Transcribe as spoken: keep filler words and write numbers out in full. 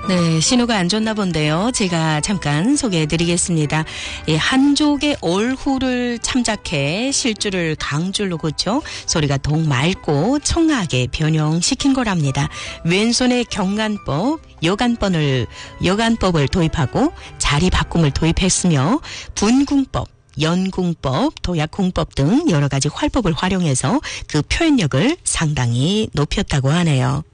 네, 신호가 안 좋나 본데요. 제가 잠깐 소개해드리겠습니다. 예, 한족의 올후를 참작해 실줄을 강줄로 고쳐 소리가 더욱 맑고 청아하게 변형시킨 거랍니다. 왼손에 경간법, 여간법을, 여간법을 도입하고 자리 바꿈을 도입했으며 분궁법, 연궁법, 도약궁법 등 여러 가지 활법을 활용해서 그 표현력을 상당히 높였다고 하네요.